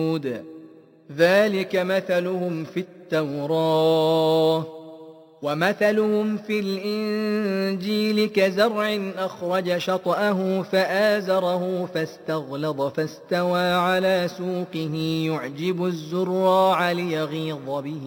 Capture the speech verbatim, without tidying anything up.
هود ذلك مثلهم في التوراة ومثلهم في الإنجيل كزرع أخرج شطأه فآزره فاستغلظ فاستوى على سوقه يعجب الزراع ليغيظ بهم